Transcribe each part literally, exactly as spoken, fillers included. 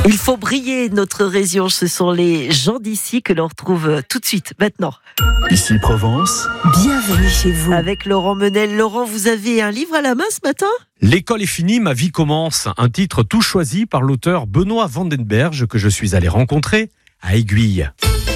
Il faut briller notre région. Ce sont les gens d'ici que l'on retrouve tout de suite, maintenant. Ici Provence. Bienvenue chez vous. Avec Laurent Menel. Laurent, vous avez un livre à la main ce matin ? L'école est finie, ma vie commence. Un titre tout choisi par l'auteur Benoît Vandenberge que je suis allé rencontrer à Aiguille.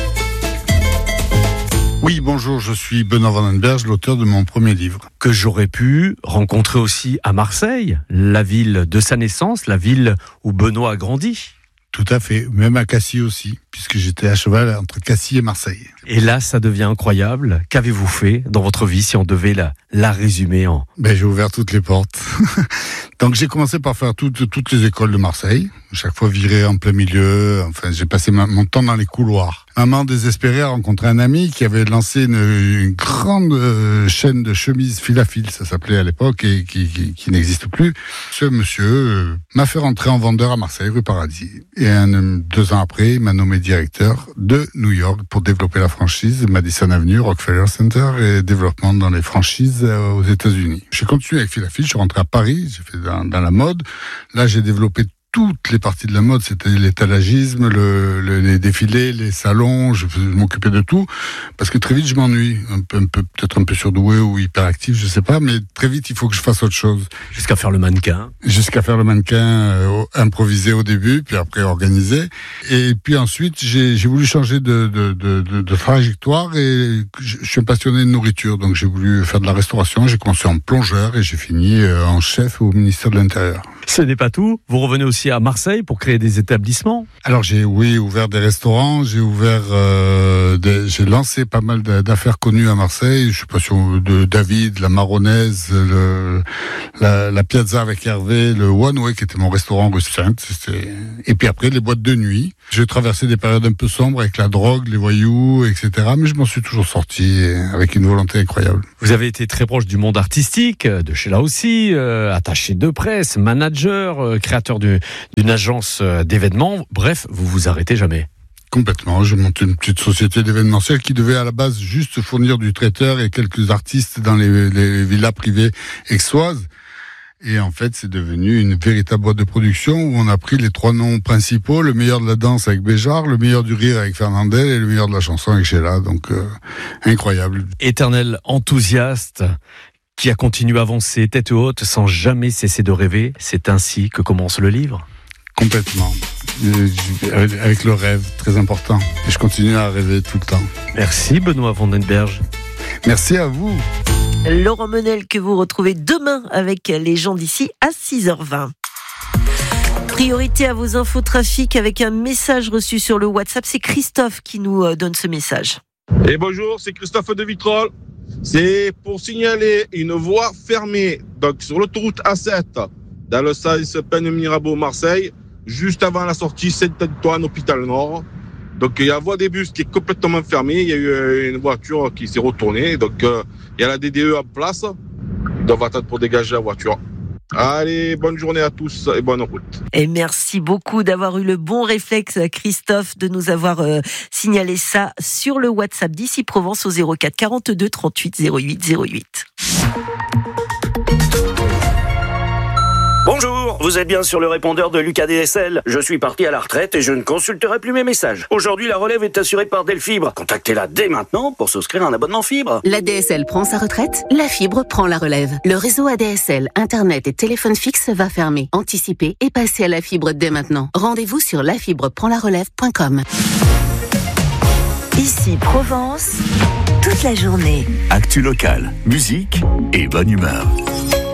Oui, bonjour, je suis Benoît Vandenberge, l'auteur de mon premier livre. Que j'aurais pu rencontrer aussi à Marseille, la ville de sa naissance, la ville où Benoît a grandi. Tout à fait, même à Cassis aussi, puisque j'étais à cheval entre Cassis et Marseille. Et là, ça devient incroyable. Qu'avez-vous fait dans votre vie si on devait la, la résumer en... Ben, j'ai ouvert toutes les portes. Donc j'ai commencé par faire toutes, toutes les écoles de Marseille, chaque fois viré en plein milieu. Enfin, j'ai passé ma, mon temps dans les couloirs. Maman désespérée a rencontré un ami qui avait lancé une, une grande euh, chaîne de chemises fil à fil, ça s'appelait à l'époque, et qui, qui, qui n'existe plus. Ce monsieur euh, m'a fait rentrer en vendeur à Marseille, rue Paradis. Et un, deux ans après, il m'a nommé directeur de New York pour développer la franchise Madison Avenue, Rockefeller Center et développement dans les franchises euh, aux États-Unis. J'ai continué avec fil à fil, je suis rentré à Paris, j'ai fait dans, dans la mode. Là, j'ai développé toutes les parties de la mode, c'était l'étalagisme, le, le, les défilés, les salons, je, je m'occupais de tout, parce que très vite je m'ennuie, un peu, un peu, peut-être un peu surdoué ou hyperactif, je sais pas, mais très vite il faut que je fasse autre chose. Jusqu'à faire le mannequin. Jusqu'à faire le mannequin, euh, improvisé au début, puis après organisé, et puis ensuite j'ai, j'ai voulu changer de, de, de, de, de trajectoire, et je, je suis un passionné de nourriture, donc j'ai voulu faire de la restauration, j'ai commencé en plongeur, et j'ai fini euh, en chef au ministère de l'Intérieur. Ce n'est pas tout. Vous revenez aussi à Marseille pour créer des établissements. Alors j'ai oui ouvert des restaurants, j'ai ouvert, euh, des, j'ai lancé pas mal d'affaires connues à Marseille. Je suis pas sûr de David, la Maronnaise, le, la, la Piazza avec Hervé, le One Way qui était mon restaurant rue Sainte. C'était... Et puis après les boîtes de nuit. J'ai traversé des périodes un peu sombres avec la drogue, les voyous, et cetera. Mais je m'en suis toujours sorti avec une volonté incroyable. Vous avez été très proche du monde artistique, de Sheila aussi, euh, attaché de presse, manager, euh, créateur du, d'une agence d'événements. Bref, vous vous arrêtez jamais. Complètement. J'ai monté une petite société d'événementiel qui devait à la base juste fournir du traiteur et quelques artistes dans les, les villas privées aixoises. Et en fait, c'est devenu une véritable boîte de production où on a pris les trois noms principaux, le meilleur de la danse avec Béjart, le meilleur du rire avec Fernandel et le meilleur de la chanson avec Sheila. Donc, euh, incroyable. Éternel enthousiaste qui a continué à avancer tête haute sans jamais cesser de rêver. C'est ainsi que commence le livre. Complètement. Avec le rêve, très important. Et je continue à rêver tout le temps. Merci Benoît Vandenberge. Merci à vous. Laurent Menel que vous retrouvez demain avec les gens d'ici à six heures vingt. Priorité à vos infos trafic avec un message reçu sur le WhatsApp. C'est Christophe qui nous donne ce message. Et bonjour, c'est Christophe de Vitrolles. C'est pour signaler une voie fermée donc sur l'autoroute A sept dans le sens Pennes-Mirabeau-Marseille, juste avant la sortie Saint-Antoine, Hôpital Nord. Donc il y a la voie des bus qui est complètement fermée, il y a eu une voiture qui s'est retournée, donc euh, il y a la D D E en place, ils doivent attendre pour dégager la voiture. Allez, bonne journée à tous et bonne route. Et merci beaucoup d'avoir eu le bon réflexe, Christophe, de nous avoir euh, signalé ça sur le WhatsApp d'Ici Provence au zéro quatre quarante-deux trente-huit zéro huit zéro huit. Bonjour, vous êtes bien sur le répondeur de Lucas D S L. Je suis parti à la retraite et je ne consulterai plus mes messages. Aujourd'hui, la relève est assurée par Delfibre. Contactez-la dès maintenant pour souscrire un abonnement fibre. La D S L prend sa retraite, la fibre prend la relève. Le réseau A D S L, Internet et téléphone fixe va fermer. Anticipez et passez à la fibre dès maintenant. Rendez-vous sur la fibre prend la relève point com. Ici Provence, toute la journée. Actu locale, musique et bonne humeur.